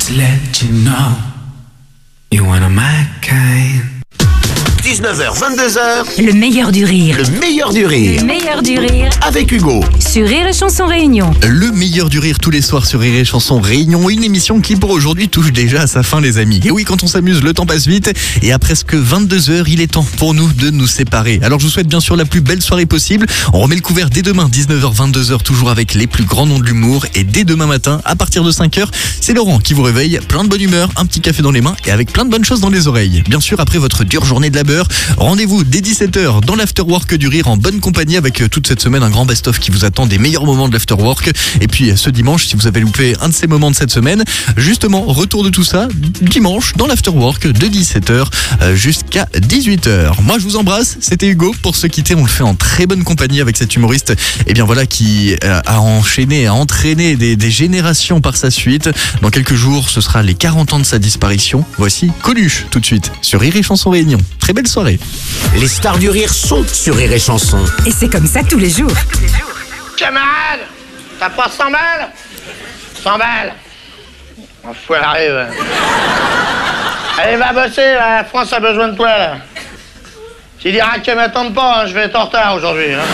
Just let you know you're one of my kind. 19h, 22h, Le meilleur du rire. le meilleur du rire. Le meilleur du rire Avec Hugo. sur Rire et Chanson Réunion. Le meilleur du rire tous les soirs sur Rire et Chanson Réunion, une émission qui pour aujourd'hui touche déjà à sa fin les amis. Et oui, quand on s'amuse, le temps passe vite et à presque 22h, il est temps pour nous de nous séparer. Alors je vous souhaite bien sûr la plus belle soirée possible. On remet le couvert dès demain, 19h, 22h, toujours avec les plus grands noms de l'humour. Et dès demain matin, à partir de 5h, c'est Laurent qui vous réveille, plein de bonne humeur, un petit café dans les mains et avec plein de bonnes choses dans les oreilles. Bien sûr, après votre dure journée de labeur, rendez-vous dès 17h dans l'Afterwork du Rire en bonne compagnie avec toute cette semaine un grand best-of qui vous attend des meilleurs moments de l'Afterwork. Et puis ce dimanche, si vous avez loupé un de ces moments de cette semaine, justement, retour de tout ça dimanche dans l'Afterwork de 17h jusqu'à 18h. Moi je vous embrasse, c'était Hugo. Pour se quitter, on le fait en très bonne compagnie avec cet humoriste et bien voilà qui a entraîné des générations par sa suite. Dans quelques jours, ce sera les 40 ans de sa disparition. Voici Coluche tout de suite sur Rire et Chanson Réunion. Très belle soirée. Les stars du rire sont sur Rire et Chanson. Et c'est comme ça tous les jours. Camarade, t'as pas 100 balles 100 balles. Oh, faut elle arrive. Allez, va bosser, là. La France a besoin de toi, là. Tu diras qu'elle m'attende pas, hein. Je vais être en retard aujourd'hui. Hein.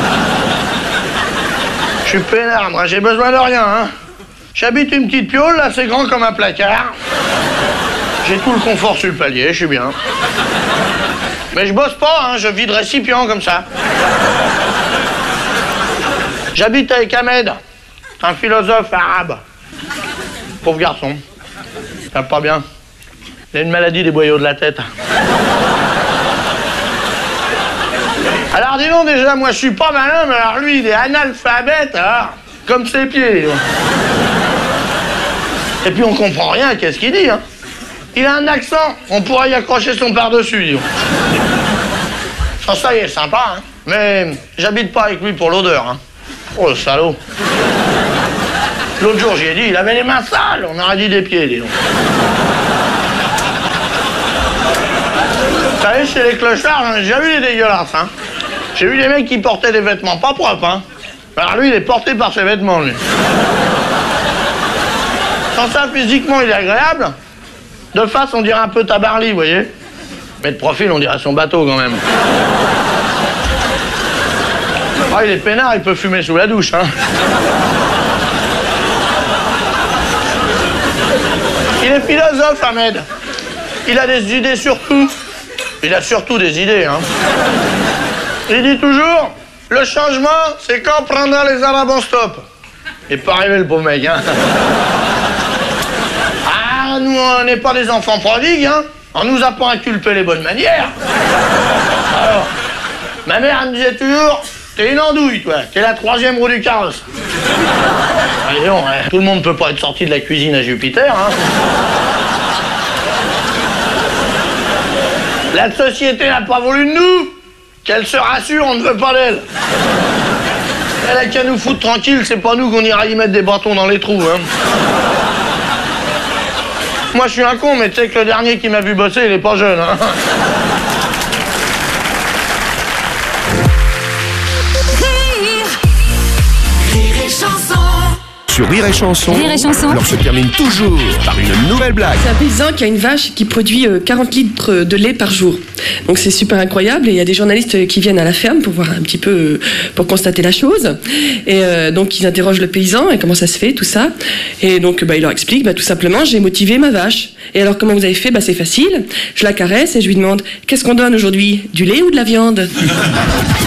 Je suis peinard, moi, j'ai besoin de rien. Hein. J'habite une petite piole, là, c'est grand comme un placard. J'ai tout le confort sur le palier, je suis bien. Mais je bosse pas, hein, je vis de récipient comme ça. J'habite avec Ahmed, un philosophe arabe. Pauvre garçon. Ça va pas bien. Il a une maladie des boyaux de la tête. Alors dis donc déjà, moi je suis pas malin, mais alors lui il est analphabète, alors, comme ses pieds. Et puis on comprend rien, qu'est-ce qu'il dit, hein. Il a un accent, on pourrait y accrocher son par-dessus, dis donc. Ça y est, sympa, hein. Mais j'habite pas avec lui pour l'odeur, hein. Oh, le salaud. L'autre jour, j'y ai dit, il avait les mains sales, on aurait dit des pieds, dis donc. Vous savez, chez les clochards, j'en ai déjà vu des dégueulasses, hein. J'ai vu des mecs qui portaient des vêtements pas propres, hein. Alors lui, il est porté par ses vêtements, lui. Sans ça, physiquement, il est agréable. De face, on dirait un peu Tabarly, vous voyez. Mais de profil, on dirait son bateau, quand même. Ah, il est peinard, il peut fumer sous la douche, hein. Il est philosophe, Ahmed. Il a des idées sur tout. Il a surtout des idées, hein. Il dit toujours, le changement, c'est quand on prendra les Arabes en stop. Il est pas arrivé, le pauvre mec, hein. Ah, nous, on n'est pas des enfants prodigues, hein. On nous a pas inculpé les bonnes manières. Alors, ma mère me disait toujours, t'es une andouille, toi. T'es la troisième roue du carrosse. Allez, non, hein. Tout le monde peut pas être sorti de la cuisine à Jupiter, hein. La société n'a pas voulu de nous. Qu'elle se rassure, on ne veut pas d'elle. Elle a qu'à nous foutre tranquille, c'est pas nous qu'on ira y mettre des bâtons dans les trous, hein. Moi, je suis un con, mais tu sais que le dernier qui m'a vu bosser, il est pas jeune, hein. Sur Rire et Chanson, Rire et Chanson. l'on se termine toujours par une nouvelle blague. C'est un paysan qui a une vache qui produit 40 litres de lait par jour. Donc c'est super incroyable et il y a des journalistes qui viennent à la ferme pour voir un petit peu, pour constater la chose. Et donc ils interrogent le paysan et comment ça se fait, tout ça. Et donc il leur explique, tout simplement, j'ai motivé ma vache. Et alors comment vous avez fait? C'est facile, je la caresse et je lui demande, qu'est-ce qu'on donne aujourd'hui? Du lait ou de la viande?